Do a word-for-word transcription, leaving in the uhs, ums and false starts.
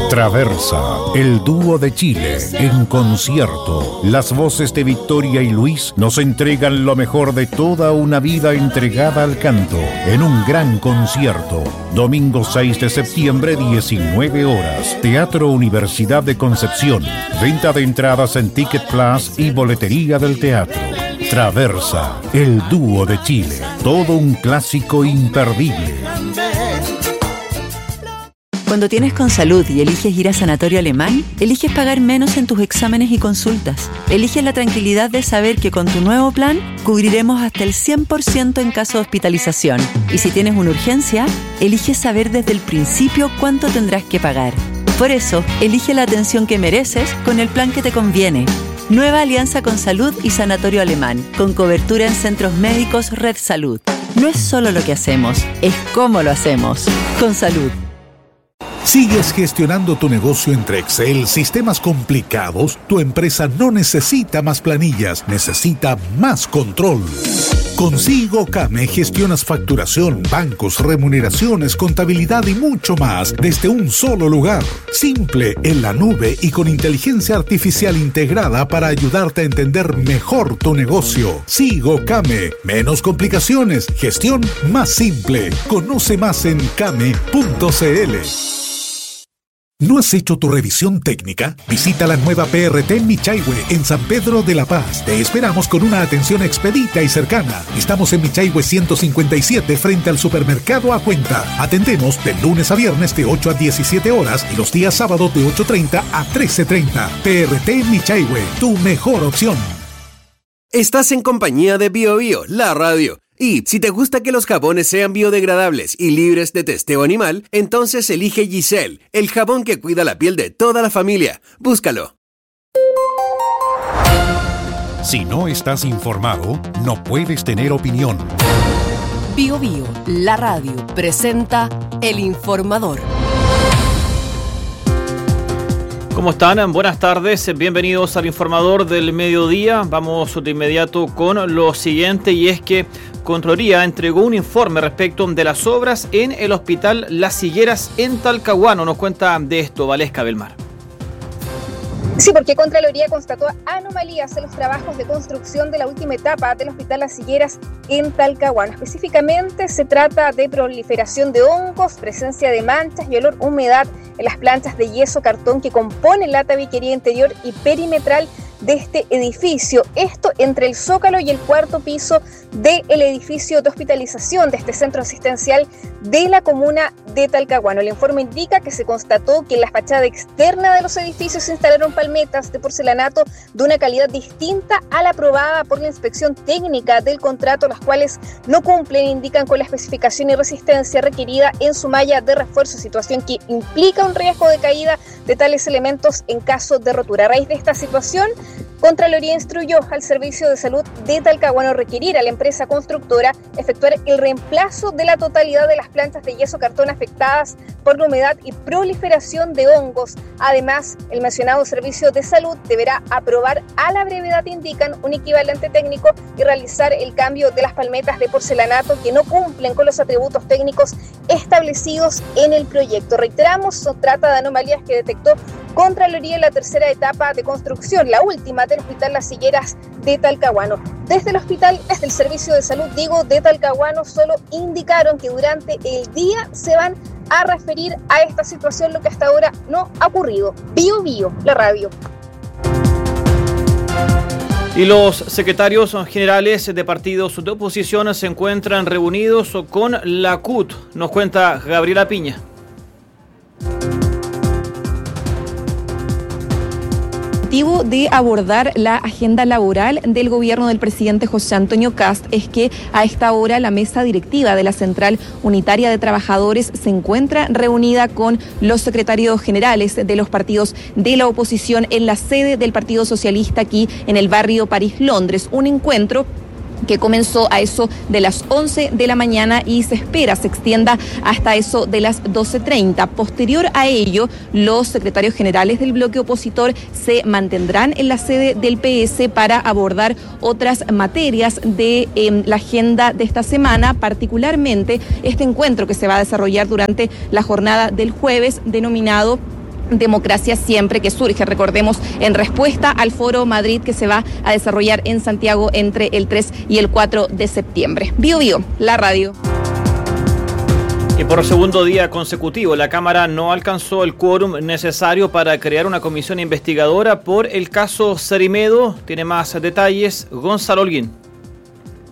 Traversa, el dúo de Chile, en concierto. Las voces de Victoria y Luis nos entregan lo mejor de toda una vida entregada al canto, en un gran concierto. Domingo seis de septiembre, diecinueve horas. Teatro Universidad de Concepción. Venta de entradas en Ticket Plus y boletería del teatro. Traversa, el dúo de Chile. Todo un clásico imperdible. Cuando tienes Consalud y eliges ir a Sanatorio Alemán, eliges pagar menos en tus exámenes y consultas. Eliges la tranquilidad de saber que con tu nuevo plan cubriremos hasta el cien por ciento en caso de hospitalización. Y si tienes una urgencia, eliges saber desde el principio cuánto tendrás que pagar. Por eso, elige la atención que mereces con el plan que te conviene. Nueva alianza Consalud y Sanatorio Alemán, con cobertura en centros médicos Red Salud. No es solo lo que hacemos, es cómo lo hacemos. Consalud. ¿Sigues gestionando tu negocio entre Excel, sistemas complicados? Tu empresa no necesita más planillas, necesita más control. Con SIGOCAME gestionas facturación, bancos, remuneraciones, contabilidad y mucho más desde un solo lugar. Simple, en la nube y con inteligencia artificial integrada para ayudarte a entender mejor tu negocio. SIGOCAME. Menos complicaciones, gestión más simple. Conoce más en came punto cl. ¿No has hecho tu revisión técnica? Visita la nueva P R T Michaihue en San Pedro de la Paz. Te esperamos con una atención expedita y cercana. Estamos en Michaihue ciento cincuenta y siete frente al supermercado A Cuenta. Atendemos de lunes a viernes de ocho a diecisiete horas y los días sábados de ocho treinta a trece treinta. P R T Michaihue, tu mejor opción. Estás en compañía de Bio Bio, la radio. Y si te gusta que los jabones sean biodegradables y libres de testeo animal, entonces elige Giselle, el jabón que cuida la piel de toda la familia. Búscalo. Si no estás informado, no puedes tener opinión. Bio Bio, la radio, presenta El Informador. ¿Cómo están? Buenas tardes, bienvenidos al Informador del Mediodía. Vamos de inmediato con lo siguiente, y es que Contraloría entregó un informe respecto de las obras en el Hospital Las Higueras en Talcahuano. Nos cuenta de esto Valesca Belmar. Sí, porque Contraloría constató anomalías en los trabajos de construcción de la última etapa del Hospital Las Higueras en Talcahuano. Específicamente se trata de proliferación de hongos, presencia de manchas y olor humedad en las planchas de yeso cartón que componen la tabiquería interior y perimetral de este edificio. Esto entre el zócalo y el cuarto piso del edificio de hospitalización de este centro asistencial de la comuna de Talcahuano. El informe indica que se constató que en la fachada externa de los edificios se instalaron palmetas de porcelanato de una calidad distinta a la aprobada por la inspección técnica del contrato, las cuales no cumplen, indican, con la especificación y resistencia requerida en su malla de refuerzo, situación que implica un riesgo de caída de tales elementos en caso de rotura. A raíz de esta situación, Contraloría instruyó al Servicio de Salud de Talcahuano requerir a la empresa constructora efectuar el reemplazo de la totalidad de las planchas de yeso cartón afectadas por la humedad y proliferación de hongos. Además, el mencionado Servicio de Salud deberá aprobar a la brevedad, indican, un equivalente técnico y realizar el cambio de las palmetas de porcelanato que no cumplen con los atributos técnicos establecidos en el proyecto. Reiteramos, se trata de anomalías que detectó Contraloría en la tercera etapa de construcción, la última del Hospital Las Higueras de Talcahuano. Desde el hospital, desde el Servicio de Salud, digo, de Talcahuano, solo indicaron que durante el día se van a referir a esta situación, lo que hasta ahora no ha ocurrido. Bio Bio, la radio. Y los secretarios generales de partidos de oposición se encuentran reunidos con la C U T. Nos cuenta Gabriela Piña. De abordar la agenda laboral del gobierno del presidente José Antonio Kast es que a esta hora la mesa directiva de la Central Unitaria de Trabajadores se encuentra reunida con los secretarios generales de los partidos de la oposición en la sede del Partido Socialista aquí en el barrio París, Londres. Un encuentro que comenzó a eso de las once de la mañana y se espera se extienda hasta eso de las doce treinta. Posterior a ello, los secretarios generales del bloque opositor se mantendrán en la sede del P S para abordar otras materias de eh, la agenda de esta semana, particularmente este encuentro que se va a desarrollar durante la jornada del jueves, denominado Democracia Siempre, que surge, recordemos, en respuesta al Foro Madrid que se va a desarrollar en Santiago entre el tres y el cuatro de septiembre. Bio Bio, la radio. Y por segundo día consecutivo, la Cámara no alcanzó el quórum necesario para crear una comisión investigadora por el caso Cerimedo. Tiene más detalles Gonzalo Holguín.